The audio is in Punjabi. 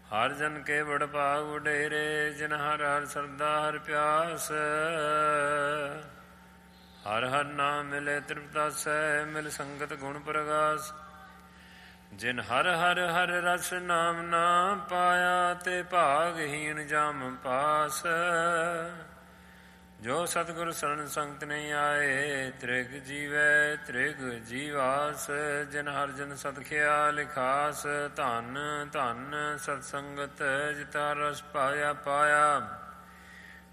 ਹਰ ਜਨ ਕੇ ਬੜ ਭਾਗ ਵਡੇਰੇ, ਜਿਨ ਹਰ ਹਰ ਸਰਦਾ ਹਰ ਪਿਆਸ। ਹਰ ਹਰ ਨਾਮ ਮਿਲੇ ਤ੍ਰਿਪਤਾਸੈ, ਮਿਲ ਸੰਗਤ ਗੁਣ ਪ੍ਰਗਾਸ। ਜਿਨ ਹਰ ਹਰ ਹਰ ਰਸ ਨਾਮ ਨਾ ਪਾਇਆ, ਤੇ ਭਾਗਹੀਣ ਜਮ ਪਾਸ। ਜੋ ਸਤਿਗੁਰ ਸਰਣ ਸੰਗਤ ਨਹੀਂ ਆਏ, ਤ੍ਰਿਗ ਜੀਵੈ ਤ੍ਰਿਗ ਜੀਵਾਸ। ਜਿਨ ਹਰ ਜਨ ਸਤ ਖਿਆਲ ਖਾਸ, ਧਨ ਧਨ ਸਤ ਸੰਗਤ ਜਿਤਾ ਰਸ ਪਾਇਆ ਪਾਇਆ।